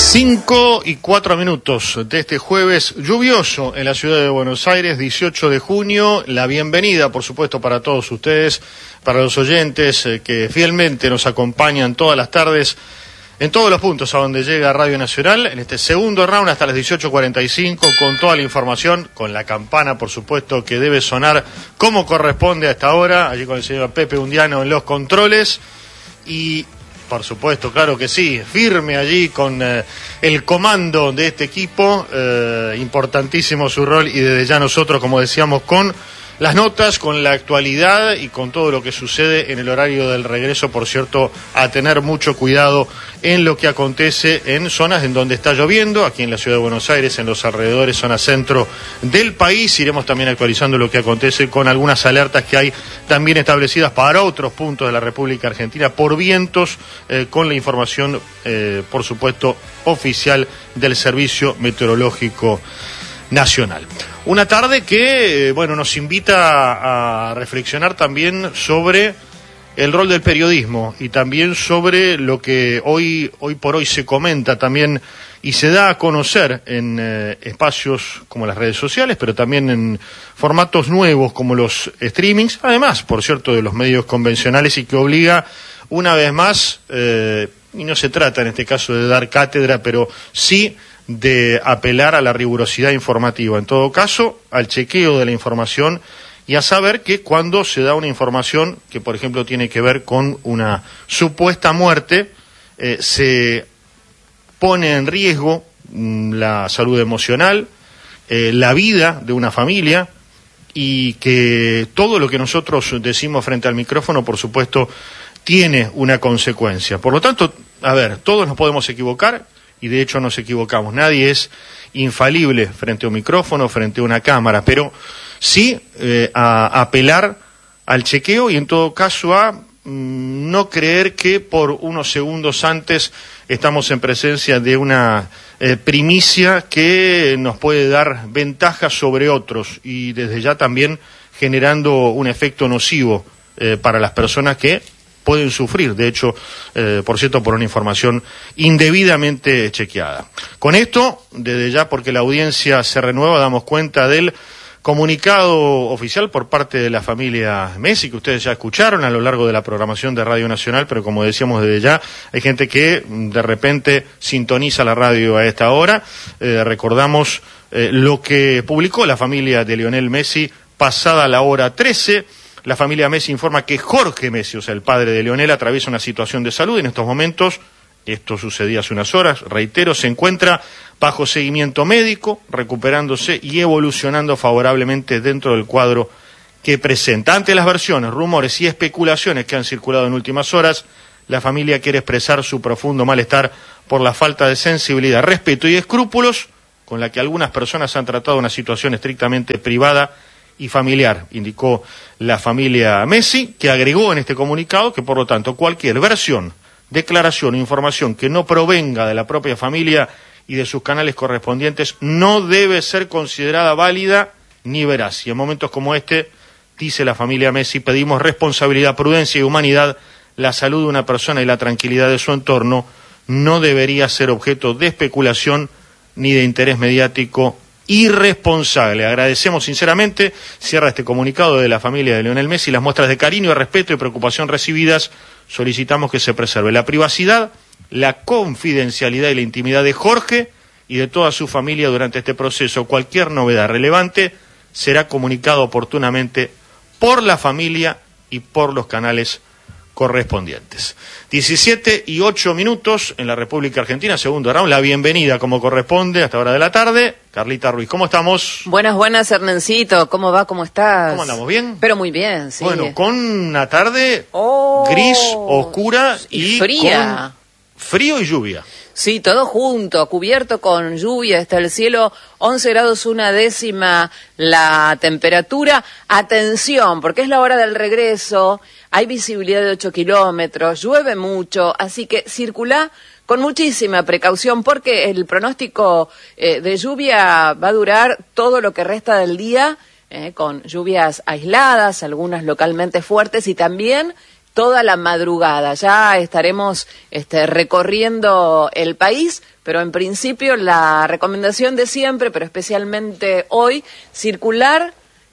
5:04 de este jueves lluvioso en la ciudad de Buenos Aires, 18 de junio. La bienvenida, por supuesto, para todos ustedes, para los oyentes que fielmente nos acompañan todas las tardes en todos los puntos a donde llega Radio Nacional, en este segundo round hasta las 18:45, con toda la información, con la campana, por supuesto, que debe sonar como corresponde a esta hora, allí con el señor Pepe Undiano en los controles, y por supuesto, claro que sí, firme allí con el comando de este equipo, importantísimo su rol, y desde ya nosotros, como decíamos, con las notas, con la actualidad y con todo lo que sucede en el horario del regreso, por cierto, a tener mucho cuidado en lo que acontece en zonas en donde está lloviendo, aquí en la ciudad de Buenos Aires, en los alrededores, zona centro del país. Iremos también actualizando lo que acontece con algunas alertas que hay también establecidas para otros puntos de la República Argentina por vientos, con la información, por supuesto, oficial del Servicio Meteorológico Nacional. Una tarde que, nos invita a reflexionar también sobre el rol del periodismo y también sobre lo que hoy por hoy se comenta también y se da a conocer en espacios como las redes sociales, pero también en formatos nuevos como los streamings, además, por cierto, de los medios convencionales, y que obliga una vez más, y no se trata en este caso de dar cátedra, pero sí de apelar a la rigurosidad informativa, en todo caso, al chequeo de la información y a saber que cuando se da una información que, por ejemplo, tiene que ver con una supuesta muerte, se pone en riesgo la salud emocional, la vida de una familia, y que todo lo que nosotros decimos frente al micrófono, por supuesto, tiene una consecuencia. Por lo tanto, todos nos podemos equivocar, y de hecho nos equivocamos. Nadie es infalible frente a un micrófono, frente a una cámara, pero sí a apelar al chequeo y en todo caso a no creer que por unos segundos antes estamos en presencia de una primicia que nos puede dar ventajas sobre otros, y desde ya también generando un efecto nocivo para las personas que pueden sufrir, de hecho, por cierto, por una información indebidamente chequeada. Con esto, desde ya, porque la audiencia se renueva, damos cuenta del comunicado oficial por parte de la familia Messi, que ustedes ya escucharon a lo largo de la programación de Radio Nacional, pero como decíamos desde ya, hay gente que de repente sintoniza la radio a esta hora. Recordamos lo que publicó la familia de Lionel Messi pasada la hora 13. La familia Messi informa que Jorge Messi, o sea, el padre de Lionel, atraviesa una situación de salud en estos momentos. Esto sucedía hace unas horas, reitero, se encuentra bajo seguimiento médico, recuperándose y evolucionando favorablemente dentro del cuadro que presenta. Ante las versiones, rumores y especulaciones que han circulado en últimas horas, la familia quiere expresar su profundo malestar por la falta de sensibilidad, respeto y escrúpulos con la que algunas personas han tratado una situación estrictamente privada y familiar, indicó la familia Messi, que agregó en este comunicado que, por lo tanto, cualquier versión, declaración o información que no provenga de la propia familia y de sus canales correspondientes no debe ser considerada válida ni veraz. Y en momentos como este, dice la familia Messi, pedimos responsabilidad, prudencia y humanidad. La salud de una persona y la tranquilidad de su entorno no debería ser objeto de especulación ni de interés mediático irresponsable. Agradecemos sinceramente, cierra este comunicado de la familia de Lionel Messi, las muestras de cariño, respeto y preocupación recibidas. Solicitamos que se preserve la privacidad, la confidencialidad y la intimidad de Jorge y de toda su familia durante este proceso. Cualquier novedad relevante será comunicado oportunamente por la familia y por los canales correspondientes. 17:08 en la República Argentina, segundo round, la bienvenida como corresponde a esta hora de la tarde. Carlita Ruiz, ¿cómo estamos? Buenas, Hernancito, ¿cómo va? ¿Cómo estás? ¿Cómo andamos? ¿Bien? Pero muy bien, sí. Bueno, con una tarde gris, oscura y fría. Con frío y lluvia. Sí, todo junto, cubierto con lluvia, está el cielo, 11 grados 1/10 la temperatura. Atención, porque es la hora del regreso, hay visibilidad de 8 kilómetros, llueve mucho, así que circulá con muchísima precaución, porque el pronóstico de lluvia va a durar todo lo que resta del día, con lluvias aisladas, algunas localmente fuertes, y también toda la madrugada. Ya estaremos recorriendo el país, pero en principio la recomendación de siempre, pero especialmente hoy, circular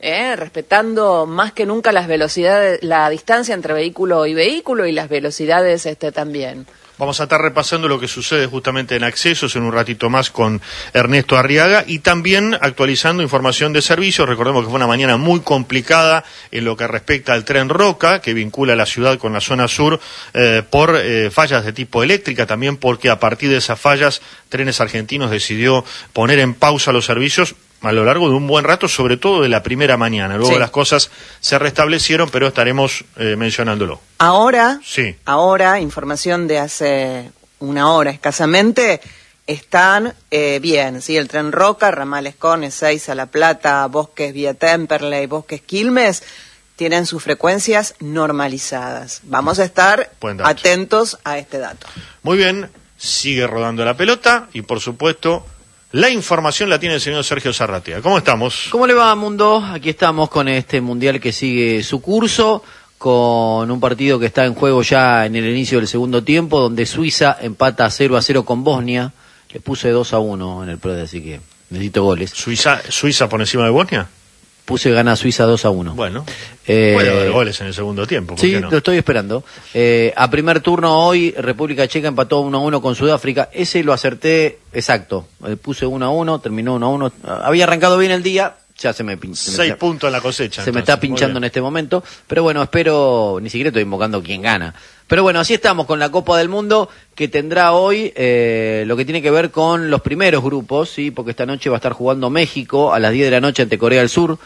respetando más que nunca las velocidades, la distancia entre vehículo y vehículo y las velocidades también. Vamos a estar repasando lo que sucede justamente en accesos en un ratito más con Ernesto Arriaga y también actualizando información de servicios. Recordemos que fue una mañana muy complicada en lo que respecta al tren Roca, que vincula la ciudad con la zona sur por fallas de tipo eléctrica, también porque a partir de esas fallas Trenes Argentinos decidió poner en pausa los servicios a lo largo de un buen rato, sobre todo de la primera mañana. Luego las cosas se restablecieron, pero estaremos mencionándolo. Ahora, sí. Ahora, información de hace una hora escasamente, están bien, ¿sí? El tren Roca, ramales Con, Ezeiza, La Plata, Bosques Vía Temperley, Bosques Quilmes, tienen sus frecuencias normalizadas. Vamos a estar atentos a este dato. Muy bien, sigue rodando la pelota y, por supuesto, la información la tiene el señor Sergio Zarratea. ¿Cómo estamos? ¿Cómo le va, Mundo? Aquí estamos con este mundial que sigue su curso, con un partido que está en juego ya en el inicio del segundo tiempo, donde Suiza empata 0-0 con Bosnia. Le puse 2-1 en el PRODE, así que necesito goles. ¿Suiza por encima de Bosnia? Puse gana Suiza 2-1. Bueno, puede haber goles en el segundo tiempo. ¿Por sí, qué no? Lo estoy esperando. A primer turno hoy, República Checa empató 1-1 con Sudáfrica. Ese lo acerté exacto. Puse 1-1, terminó 1-1. Había arrancado bien el día, ya se me pinchó. 6 puntos en la cosecha. Se me está pinchando en este momento. Pero bueno, espero, ni siquiera estoy invocando quién gana. Pero bueno, así estamos con la Copa del Mundo, que tendrá hoy lo que tiene que ver con los primeros grupos, ¿sí? Porque esta noche va a estar jugando México a las 10 de la noche ante Corea del Sur.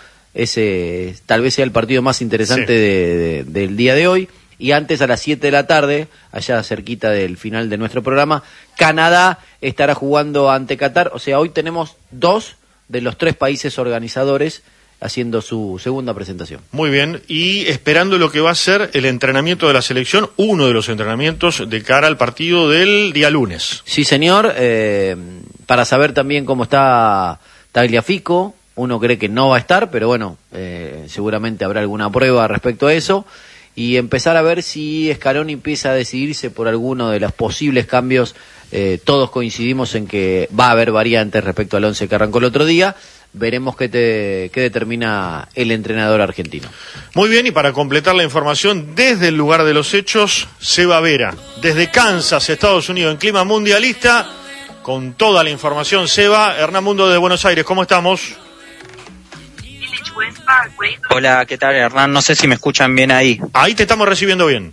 Ese tal vez sea el partido más interesante del día de hoy. Y antes, a las 7 de la tarde, allá cerquita del final de nuestro programa, Canadá estará jugando ante Qatar. O sea, hoy tenemos 2 de los 3 países organizadores haciendo su segunda presentación. Muy bien, y esperando lo que va a ser el entrenamiento de la selección, uno de los entrenamientos de cara al partido del día lunes. Sí, señor, para saber también cómo está Tagliafico. Uno cree que no va a estar, pero bueno, seguramente habrá alguna prueba respecto a eso. Y empezar a ver si Scaloni empieza a decidirse por alguno de los posibles cambios. Todos coincidimos en que va a haber variantes respecto al 11 que arrancó el otro día. Veremos qué determina el entrenador argentino. Muy bien, y para completar la información, desde el lugar de los hechos, Seba Vera, desde Kansas, Estados Unidos, en clima mundialista, con toda la información. Seba, Hernán Mundo de Buenos Aires, ¿cómo estamos? Hola, ¿qué tal, Hernán? No sé si me escuchan bien ahí. Ahí te estamos recibiendo bien.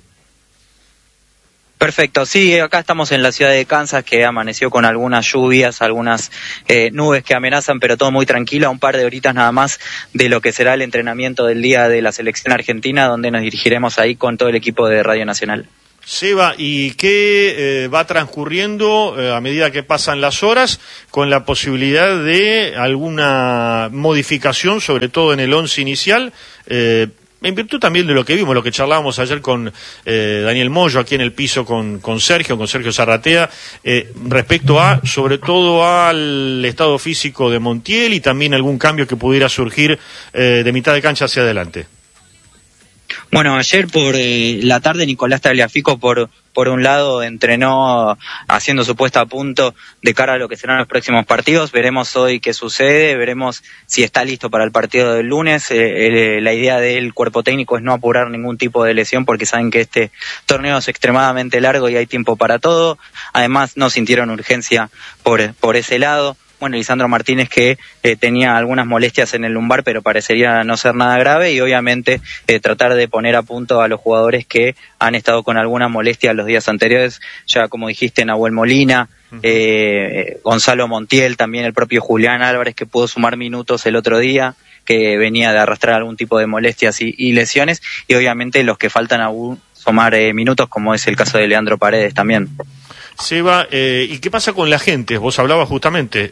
Perfecto, sí, acá estamos en la ciudad de Kansas, que amaneció con algunas lluvias, algunas nubes que amenazan, pero todo muy tranquilo, a un par de horitas nada más de lo que será el entrenamiento del día de la selección argentina, donde nos dirigiremos ahí con todo el equipo de Radio Nacional. Seba, ¿y qué va transcurriendo a medida que pasan las horas con la posibilidad de alguna modificación, sobre todo en el 11 inicial? En virtud también de lo que vimos, lo que charlábamos ayer con Daniel Moyo aquí en el piso con Sergio Zarratea, respecto a, sobre todo al estado físico de Montiel y también algún cambio que pudiera surgir de mitad de cancha hacia adelante. Bueno, ayer por la tarde Nicolás Tagliafico por un lado entrenó haciendo su puesta a punto de cara a lo que serán los próximos partidos. Veremos hoy qué sucede, veremos si está listo para el partido del lunes. La idea del cuerpo técnico es no apurar ningún tipo de lesión porque saben que este torneo es extremadamente largo y hay tiempo para todo. Además no sintieron urgencia por ese lado. Bueno, Lisandro Martínez que tenía algunas molestias en el lumbar, pero parecería no ser nada grave, y obviamente tratar de poner a punto a los jugadores que han estado con alguna molestia los días anteriores, ya como dijiste, Nahuel Molina, Gonzalo Montiel, también el propio Julián Álvarez, que pudo sumar minutos el otro día, que venía de arrastrar algún tipo de molestias y lesiones, y obviamente los que faltan aún sumar minutos, como es el caso de Leandro Paredes también. Seba, ¿y qué pasa con la gente? Vos hablabas justamente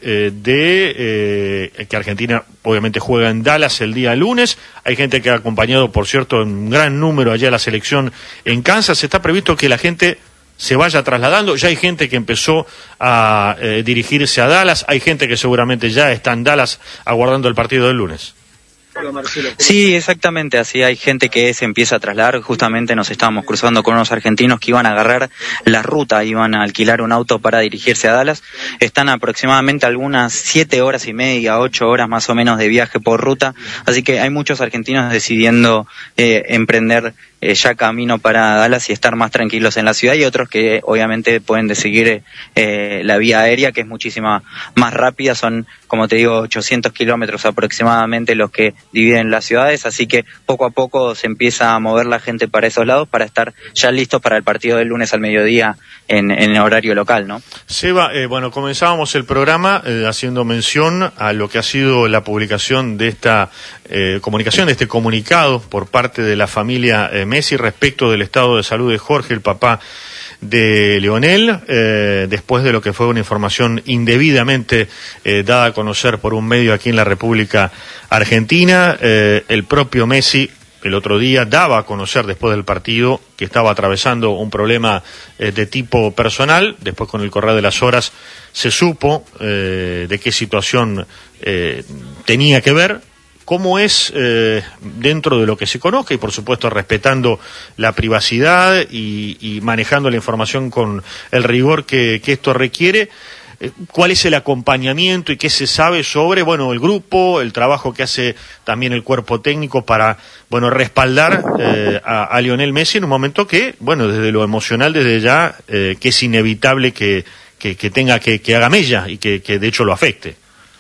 de que Argentina obviamente juega en Dallas el día lunes. Hay gente que ha acompañado, por cierto, en un gran número allá a la selección en Kansas. Está previsto que la gente se vaya trasladando. Ya hay gente que empezó a dirigirse a Dallas. Hay gente que seguramente ya está en Dallas aguardando el partido del lunes. Sí, exactamente, así hay gente que se empieza a trasladar. Justamente nos estábamos cruzando con unos argentinos que iban a agarrar la ruta, iban a alquilar un auto para dirigirse a Dallas. Están aproximadamente algunas 7 horas y media, 8 horas más o menos de viaje por ruta, así que hay muchos argentinos decidiendo emprender ya camino para Dallas y estar más tranquilos en la ciudad, y otros que obviamente pueden seguir la vía aérea, que es muchísima más rápida. Son, como te digo, 800 kilómetros aproximadamente los que dividen las ciudades, así que poco a poco se empieza a mover la gente para esos lados para estar ya listos para el partido del lunes al mediodía en el horario local, ¿no? Seba, bueno, comenzábamos el programa haciendo mención a lo que ha sido la publicación de esta comunicación, de este comunicado por parte de la familia Messi respecto del estado de salud de Jorge, el papá de Lionel, después de lo que fue una información indebidamente dada a conocer por un medio aquí en la República Argentina. El propio Messi el otro día daba a conocer después del partido que estaba atravesando un problema de tipo personal. Después, con el correr de las horas, se supo de qué situación tenía que ver. ¿Cómo es dentro de lo que se conozca y, por supuesto, respetando la privacidad y manejando la información con el rigor que esto requiere? ¿Cuál es el acompañamiento y qué se sabe sobre, bueno, el grupo, el trabajo que hace también el cuerpo técnico para, bueno, respaldar a Lionel Messi en un momento que, bueno, desde lo emocional, desde ya, que es inevitable que tenga que haga mella y que de hecho lo afecte?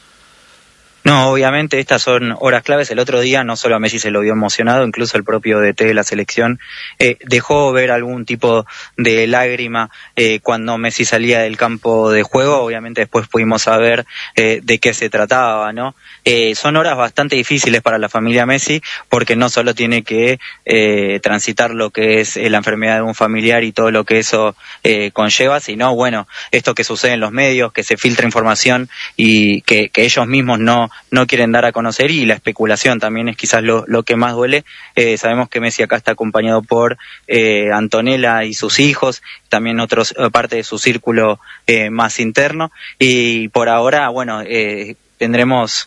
No, obviamente estas son horas claves. El otro día no solo a Messi se lo vio emocionado, incluso el propio DT de la selección dejó ver algún tipo de lágrima cuando Messi salía del campo de juego. Obviamente después pudimos saber de qué se trataba, ¿no? Son horas bastante difíciles para la familia Messi, porque no solo tiene que transitar lo que es la enfermedad de un familiar y todo lo que eso conlleva, sino, bueno, esto que sucede en los medios, que se filtra información y que ellos mismos no quieren dar a conocer, y la especulación también es quizás lo que más duele. Sabemos que Messi acá está acompañado por Antonella y sus hijos, también parte de su círculo más interno, y por ahora, bueno, tendremos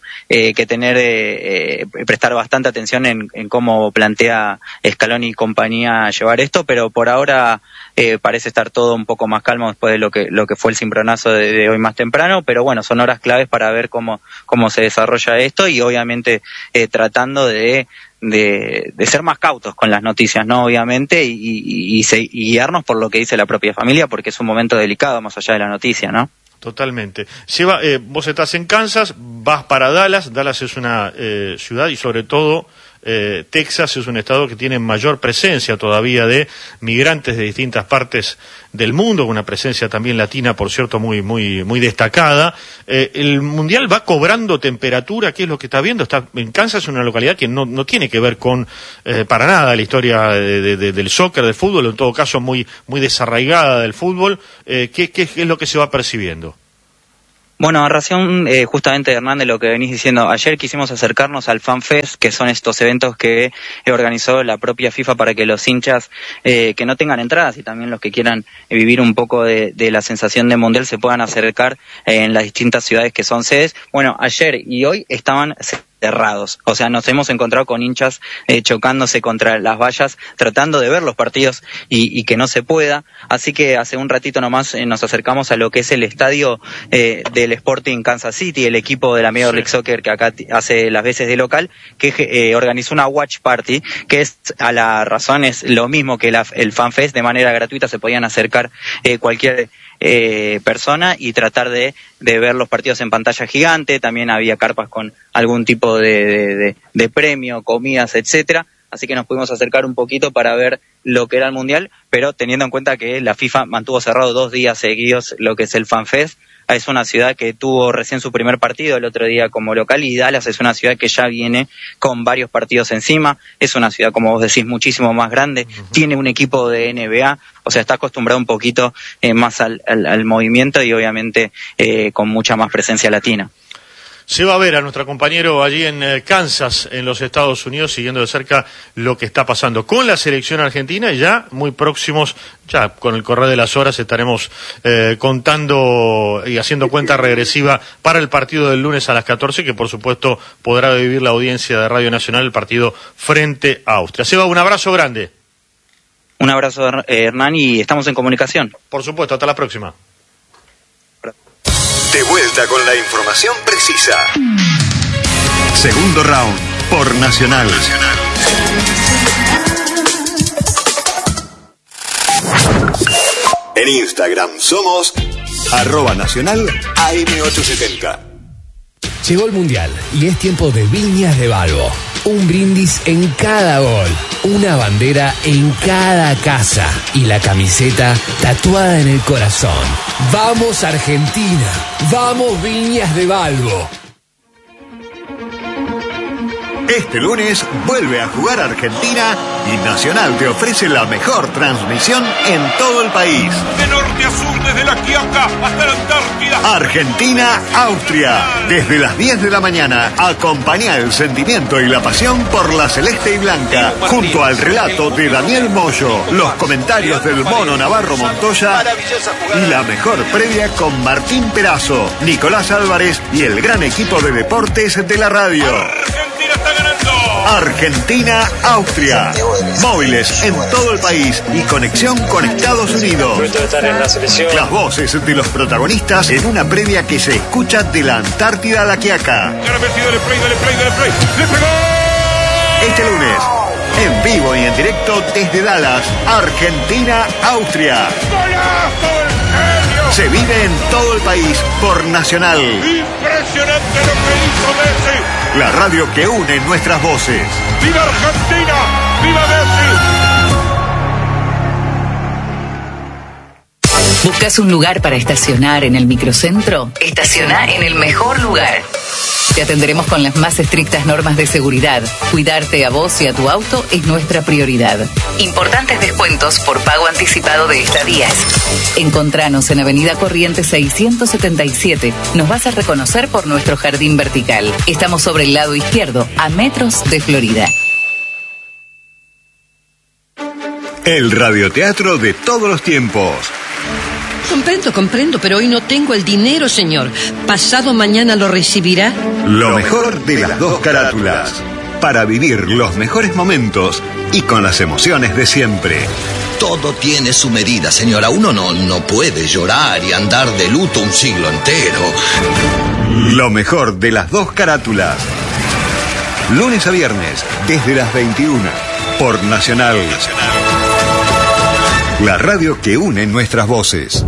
que prestar bastante atención en cómo plantea Scaloni y compañía llevar esto, pero por ahora parece estar todo un poco más calmo después de lo que fue el cimbronazo de hoy más temprano. Pero bueno, son horas claves para ver cómo se desarrolla esto, y obviamente tratando de ser más cautos con las noticias, ¿no? Obviamente, y guiarnos por lo que dice la propia familia, porque es un momento delicado más allá de la noticia, ¿no? Totalmente. Seba, vos estás en Kansas, vas para Dallas. Dallas es una ciudad, y sobre todo Texas es un estado que tiene mayor presencia todavía de migrantes de distintas partes del mundo, una presencia también latina, por cierto, muy destacada. El Mundial va cobrando temperatura. ¿Qué es lo que está viendo? Está en Kansas, una localidad que no tiene que ver con para nada la historia del soccer, del fútbol, en todo caso muy desarraigada del fútbol. ¿Qué es lo que se va percibiendo? Bueno, a razón justamente, Hernández, lo que venís diciendo, ayer quisimos acercarnos al FanFest, que son estos eventos que organizó la propia FIFA para que los hinchas que no tengan entradas, y también los que quieran vivir un poco de la sensación de Mundial, se puedan acercar en las distintas ciudades que son sedes. Bueno, ayer y hoy estaban cerrados, o sea, nos hemos encontrado con hinchas chocándose contra las vallas, tratando de ver los partidos y que no se pueda. Así que hace un ratito nomás nos acercamos a lo que es el estadio del Sporting Kansas City, el equipo de la Major League Soccer que acá hace las veces de local, que organizó una watch party, que es a la razón es lo mismo que el FanFest. De manera gratuita se podían acercar cualquier persona y tratar de ver los partidos en pantalla gigante. También había carpas con algún tipo de premio, comidas, etcétera. Así que nos pudimos acercar un poquito para ver lo que era el Mundial, pero teniendo en cuenta que la FIFA mantuvo cerrado 2 días seguidos lo que es el FanFest. Es una ciudad que tuvo recién su primer partido el otro día como local, y Dallas es una ciudad que ya viene con varios partidos encima. Es una ciudad, como vos decís, muchísimo más grande. Tiene un equipo de NBA, o sea, está acostumbrado un poquito más al movimiento, y obviamente con mucha más presencia latina. se va a ver a nuestro compañero allí en Kansas, en los Estados Unidos, siguiendo de cerca lo que está pasando con la selección argentina, y ya muy próximos, ya con el correr de las horas estaremos contando y haciendo cuenta regresiva para el partido del lunes a las 14, que por supuesto podrá vivir la audiencia de Radio Nacional, el partido frente a Austria. Seba, un abrazo grande. Un abrazo, Hernán, y estamos en comunicación. Por supuesto, hasta la próxima. De vuelta con la información precisa. Segundo round por Nacional. En Instagram somos @Nacional AM870. Llegó el Mundial y es tiempo de Viñas de Balbo. Un brindis en cada gol, una bandera en cada casa y la camiseta tatuada en el corazón. ¡Vamos Argentina! ¡Vamos Viñas de Balbo! Este lunes vuelve a jugar Argentina y Nacional te ofrece la mejor transmisión en todo el país. De norte a sur, desde la Quiaca hasta la Antártida. Argentina-Austria. Desde las 10 de la mañana, acompaña el sentimiento y la pasión por la celeste y blanca, junto al relato de Daniel Moyo, los comentarios del Mono Navarro Montoya y la mejor previa con Martín Perazo, Nicolás Álvarez y el gran equipo de deportes de la radio. Argentina está ganando. Argentina-Austria. Móviles en todo el país y conexión con Estados Unidos. Las voces de los protagonistas en una previa que se escucha de la Antártida a la Quiaca. Dale play. ¡Le pegó! Este lunes, en vivo y en directo desde Dallas, Argentina-Austria. ¡Golazo el genio! Se vive en todo el país por Nacional. Impresionante lo que hizo Messi. La radio que une nuestras voces. ¡Viva Argentina! ¡Viva Messi! ¿Buscas un lugar para estacionar en el microcentro? Estaciona en el mejor lugar. Te atenderemos con las más estrictas normas de seguridad. Cuidarte a vos y a tu auto es nuestra prioridad. Importantes descuentos por pago anticipado de estadías. Encontranos en Avenida Corrientes 677. Nos vas a reconocer por nuestro jardín vertical. Estamos sobre el lado izquierdo, a metros de Florida. El radioteatro de todos los tiempos. Comprendo, pero hoy no tengo el dinero, señor. ¿Pasado mañana lo recibirá? Lo mejor de las dos carátulas. Para vivir los mejores momentos y con las emociones de siempre. Todo tiene su medida, señora. Uno no puede llorar y andar de luto un siglo entero. Lo mejor de las dos carátulas. Lunes a viernes, desde las 21, por Nacional. La radio que une nuestras voces.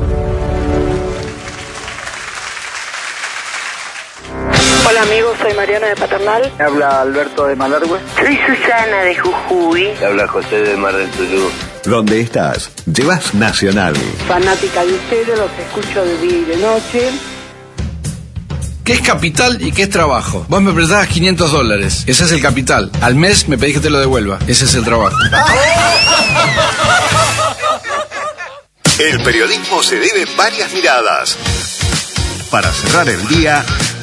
Hola amigos, soy Mariana de Paternal. Habla Alberto de Malargüe. Soy Susana de Jujuy. Habla José de Mar del Tuyú. Donde estás, llevas Nacional. Fanática de ustedes, los escucho de día y de noche. ¿Qué es capital y qué es trabajo? Vos me prestabas $500. Ese es el capital. Al mes me pedís que te lo devuelva. Ese es el trabajo. El periodismo se debe varias miradas. Para cerrar el día,